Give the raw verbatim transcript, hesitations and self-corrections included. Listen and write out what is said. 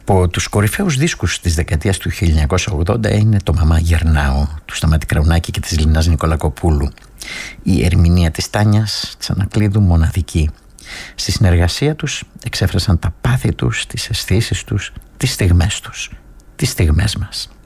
Από τους κορυφαίους δίσκους της δεκαετίας του χίλια εννιακόσια ογδόντα είναι το «Μαμά Γερνάω» του Σταμάτη Κραουνάκη και της Λινάς Νικολακοπούλου. Η ερμηνεία της Τάνιας Τσανακλείδου μοναδική. Στη συνεργασία τους εξέφρασαν τα πάθη τους, τις αισθήσεις τους, τις στιγμές τους, τις στιγμές μας.